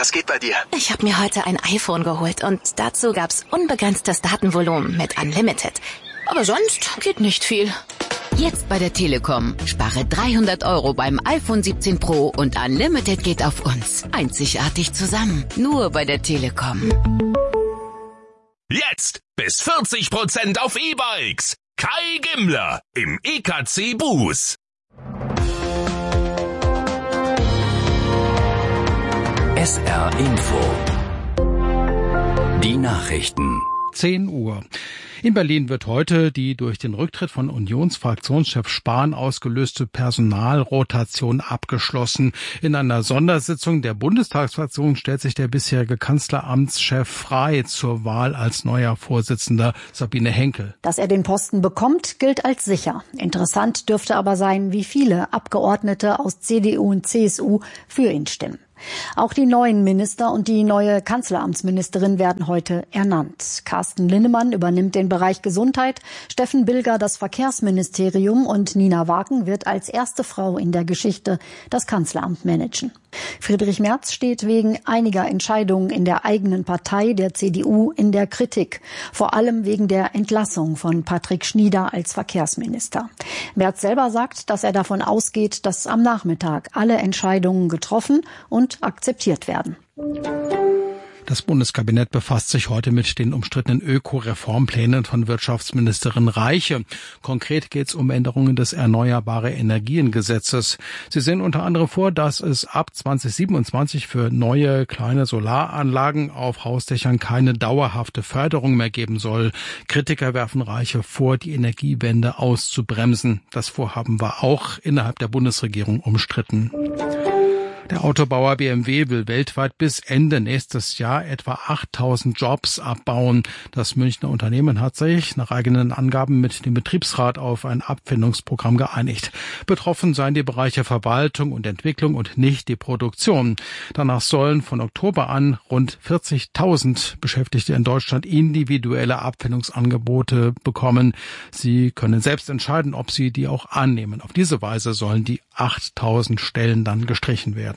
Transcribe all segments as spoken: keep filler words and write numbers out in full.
Was geht bei dir? Ich habe mir heute ein iPhone geholt und dazu gab's unbegrenztes Datenvolumen mit Unlimited. Aber sonst geht nicht viel. Jetzt bei der Telekom. Spare dreihundert Euro beim iPhone siebzehn Pro und Unlimited geht auf uns. Einzigartig zusammen. Nur bei der Telekom. Jetzt bis vierzig Prozent auf E-Bikes. Kai Gimmler im E K C Bus. S R Info. Die Nachrichten. zehn Uhr. In Berlin wird heute die durch den Rücktritt von Unionsfraktionschef Spahn ausgelöste Personalrotation abgeschlossen. In einer Sondersitzung der Bundestagsfraktion stellt sich der bisherige Kanzleramtschef frei zur Wahl als neuer Vorsitzender, Sabine Henkel. Dass er den Posten bekommt, gilt als sicher. Interessant dürfte aber sein, wie viele Abgeordnete aus C D U und C S U für ihn stimmen. Auch die neuen Minister und die neue Kanzleramtsministerin werden heute ernannt. Carsten Linnemann übernimmt den Bereich Gesundheit, Steffen Bilger das Verkehrsministerium und Nina Wagen wird als erste Frau in der Geschichte das Kanzleramt managen. Friedrich Merz steht wegen einiger Entscheidungen in der eigenen Partei, der C D U, in der Kritik. Vor allem wegen der Entlassung von Patrick Schnieder als Verkehrsminister. Merz selber sagt, dass er davon ausgeht, dass am Nachmittag alle Entscheidungen getroffen und akzeptiert werden. Das Bundeskabinett befasst sich heute mit den umstrittenen Öko-Reformplänen von Wirtschaftsministerin Reiche. Konkret geht es um Änderungen des Erneuerbare Energien-Gesetzes. Sie sehen unter anderem vor, dass es ab zwanzig siebenundzwanzig für neue kleine Solaranlagen auf Hausdächern keine dauerhafte Förderung mehr geben soll. Kritiker werfen Reiche vor, die Energiewende auszubremsen. Das Vorhaben war auch innerhalb der Bundesregierung umstritten. Der Autobauer B M W will weltweit bis Ende nächstes Jahr etwa achttausend Jobs abbauen. Das Münchner Unternehmen hat sich nach eigenen Angaben mit dem Betriebsrat auf ein Abfindungsprogramm geeinigt. Betroffen seien die Bereiche Verwaltung und Entwicklung und nicht die Produktion. Danach sollen von Oktober an rund vierzigtausend Beschäftigte in Deutschland individuelle Abfindungsangebote bekommen. Sie können selbst entscheiden, ob sie die auch annehmen. Auf diese Weise sollen die achttausend Stellen dann gestrichen werden.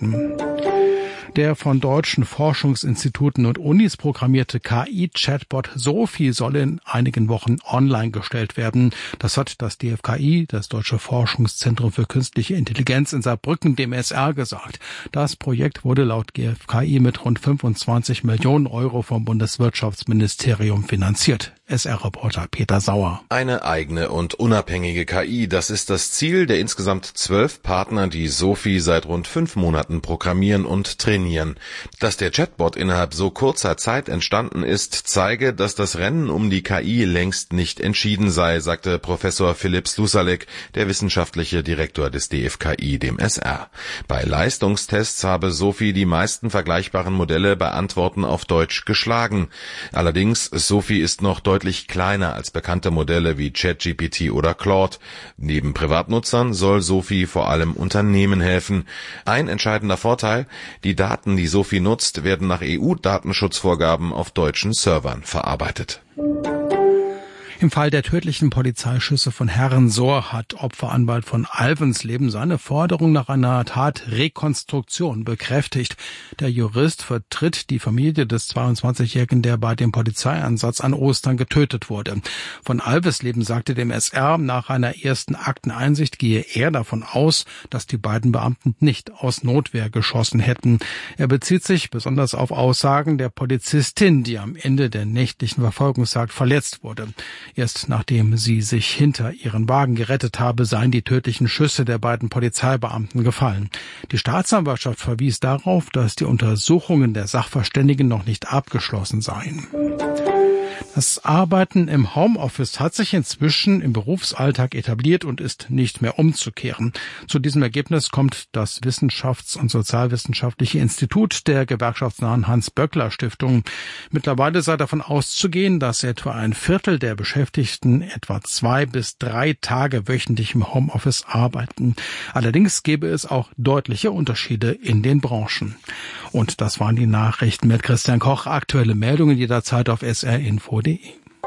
Der von deutschen Forschungsinstituten und Unis programmierte K I-Chatbot Sophie soll in einigen Wochen online gestellt werden. Das hat das D F K I, das Deutsche Forschungszentrum für Künstliche Intelligenz in Saarbrücken, dem S R gesagt. Das Projekt wurde laut G F K I mit rund fünfundzwanzig Millionen Euro vom Bundeswirtschaftsministerium finanziert. S R-Reporter Peter Sauer. Eine eigene und unabhängige K I, das ist das Ziel der insgesamt zwölf Partner, die Sophie seit rund fünf Monaten programmieren und trainieren. Dass der Chatbot innerhalb so kurzer Zeit entstanden ist, zeige, dass das Rennen um die K I längst nicht entschieden sei, sagte Professor Philipp Slusalek, der wissenschaftliche Direktor des D F K I, dem S R. Bei Leistungstests habe Sophie die meisten vergleichbaren Modelle bei Antworten auf Deutsch geschlagen. Allerdings, Sophie ist noch deutlich deutlich kleiner als bekannte Modelle wie ChatGPT oder Claude. Neben Privatnutzern soll Sophie vor allem Unternehmen helfen. Ein entscheidender Vorteil: Die Daten, die Sophie nutzt, werden nach E U-Datenschutzvorgaben auf deutschen Servern verarbeitet. Im Fall der tödlichen Polizeischüsse von Herrensohr hat Opferanwalt von Alvensleben seine Forderung nach einer Tatrekonstruktion bekräftigt. Der Jurist vertritt die Familie des zweiundzwanzigjährigen, der bei dem Polizeieinsatz an Ostern getötet wurde. Von Alvensleben sagte dem S R, nach einer ersten Akteneinsicht gehe er davon aus, dass die beiden Beamten nicht aus Notwehr geschossen hätten. Er bezieht sich besonders auf Aussagen der Polizistin, die am Ende der nächtlichen Verfolgungsjagd verletzt wurde. Erst nachdem sie sich hinter ihren Wagen gerettet habe, seien die tödlichen Schüsse der beiden Polizeibeamten gefallen. Die Staatsanwaltschaft verwies darauf, dass die Untersuchungen der Sachverständigen noch nicht abgeschlossen seien. Das Arbeiten im Homeoffice hat sich inzwischen im Berufsalltag etabliert und ist nicht mehr umzukehren. Zu diesem Ergebnis kommt das Wissenschafts- und Sozialwissenschaftliche Institut der gewerkschaftsnahen Hans-Böckler-Stiftung. Mittlerweile sei davon auszugehen, dass etwa ein Viertel der Beschäftigten etwa zwei bis drei Tage wöchentlich im Homeoffice arbeiten. Allerdings gäbe es auch deutliche Unterschiede in den Branchen. Und das waren die Nachrichten mit Christian Koch. Aktuelle Meldungen jederzeit auf S R Info punkt de.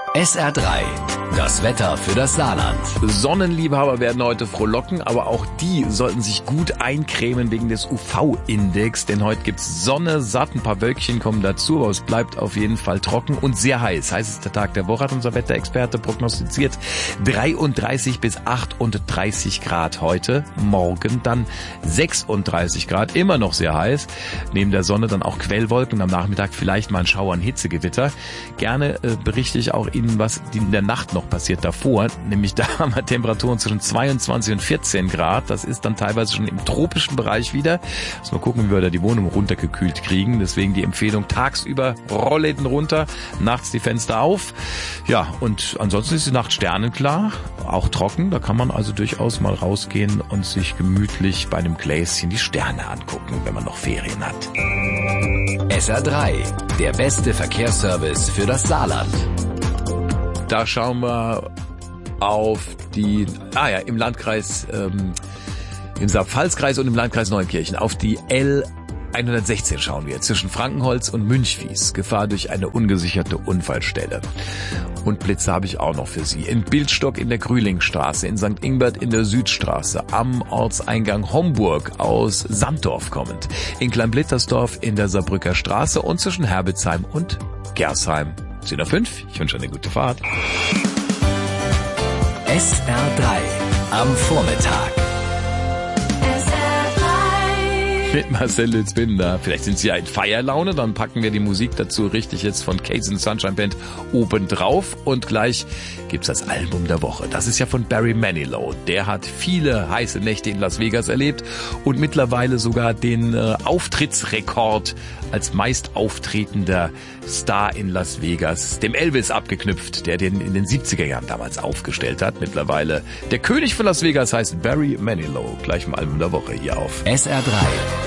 S R drei, das Wetter für das Saarland. Sonnenliebhaber werden heute frohlocken, aber auch die sollten sich gut eincremen wegen des U V-Index, denn heute gibt's Sonne, satt, ein paar Wölkchen kommen dazu, aber es bleibt auf jeden Fall trocken und sehr heiß. Heißester Tag der Woche hat unser Wetterexperte prognostiziert. dreiunddreißig bis achtunddreißig Grad heute, morgen dann sechsunddreißig Grad, immer noch sehr heiß. Neben der Sonne dann auch Quellwolken, am Nachmittag vielleicht mal ein Schauer, ein Hitzegewitter. Gerne äh, berichte ich auch Ihnen, was in der Nacht noch passiert davor, nämlich da haben wir Temperaturen zwischen zweiundzwanzig und vierzehn Grad. Das ist dann teilweise schon im tropischen Bereich wieder. Müssen wir gucken, wie wir da die Wohnung runtergekühlt kriegen. Deswegen die Empfehlung, tagsüber Rollläden runter, nachts die Fenster auf. Ja, und ansonsten ist die Nacht sternenklar, auch trocken. Da kann man also durchaus mal rausgehen und sich gemütlich bei einem Gläschen die Sterne angucken, wenn man noch Ferien hat. S R drei, der beste Verkehrsservice für das Saarland. Da schauen wir auf die, ah ja, im Landkreis, ähm, im Saar-Pfalz-Kreis und im Landkreis Neunkirchen, auf die L hundertsechzehn schauen wir, zwischen Frankenholz und Münchwies. Gefahr durch eine ungesicherte Unfallstelle. Und Blitze habe ich auch noch für Sie. In Bildstock in der Grühlingstraße, in Sankt Ingbert in der Südstraße, am Ortseingang Homburg aus Sandorf kommend, in Kleinblittersdorf in der Saarbrücker Straße und zwischen Herbitzheim und Gersheim. zehn Uhr fünf, ich wünsche eine gute Fahrt. S R drei am Vormittag. Mit Marcel Lützbinder. Vielleicht sind Sie ja in Feierlaune, dann packen wir die Musik dazu richtig jetzt von Cates and Sunshine Band obendrauf und gleich gibt's das Album der Woche. Das ist ja von Barry Manilow. Der hat viele heiße Nächte in Las Vegas erlebt und mittlerweile sogar den äh, Auftrittsrekord als meist auftretender Star in Las Vegas, dem Elvis abgeknüpft, der den in den siebziger Jahren damals aufgestellt hat. Mittlerweile der König von Las Vegas heißt Barry Manilow. Gleich im Album der Woche hier auf S R drei.